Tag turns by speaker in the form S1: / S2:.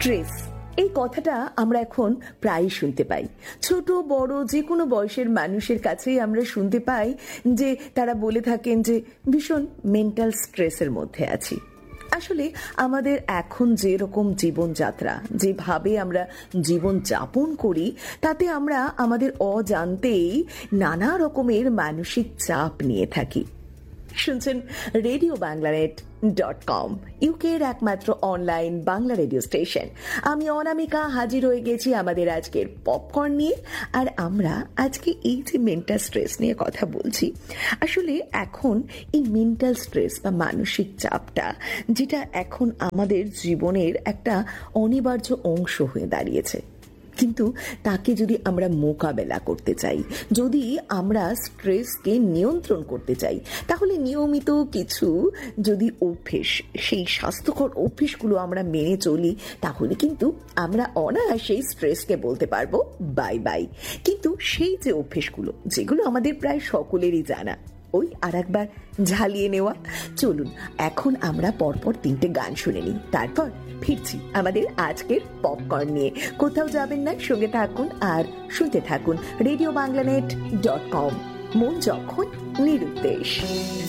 S1: Stress, এই কথাটা আমরা এখন প্রায়ই শুনতে পাই। ছোট বড় যে কোনো বয়সের মানুষের কাছেই আমরা শুনতে পাই যে তারা বলে থাকেন যে ভীষণ মেন্টাল স্ট্রেসের মধ্যে আছি। আসলে আমাদের এখন যেরকম জীবনযাত্রা, যেভাবে আমরা জীবন যাপন করি, তাতে আমরা আমাদের অজান্তেই নানা রকমের মানসিক চাপ নিয়ে থাকি। শুনছেন RadioBanglaNet.com, ইউকের একমাত্র অনলাইন বাংলা রেডিও স্টেশন। আমি অনামিকা হাজির হয়ে গেছি আমাদের আজকের পপকর্ন নিয়ে। আর আমরা আজকে এই যে মেন্টাল স্ট্রেস নিয়ে কথা বলছি, আসলে এখন এই মেন্টাল স্ট্রেস বা মানসিক চাপটা, যেটা এখন আমাদের জীবনের একটা অনিবার্য অংশ হয়ে দাঁড়িয়েছে, কিন্তু তাকে যদি আমরা মোকাবেলা করতে চাই, যদি আমরা স্ট্রেসকে নিয়ন্ত্রণ করতে চাই, তাহলে নিয়মিত কিছু যদি অভ্যেস, সেই স্বাস্থ্যকর অভ্যেসগুলো আমরা মেনে চলি, তাহলে কিন্তু আমরা অনায়াসেই স্ট্রেসকে বলতে পারবো বাই বাই। কিন্তু সেই যে অভ্যেসগুলো, যেগুলো আমাদের প্রায় সকলেরই জানা, ওই আর একবার ঝালিয়ে নেওয়া। চলুন এখন আমরা পরপর 3টে গান শুনে নিই, তারপর ফিরছি আমাদের আজকের পপকর্ন নিয়ে। কোথাও যাবেন না, সঙ্গে থাকুন আর শুনতে থাকুন RadioBanglaNet.com, মন যখন নিরুদ্দেশ।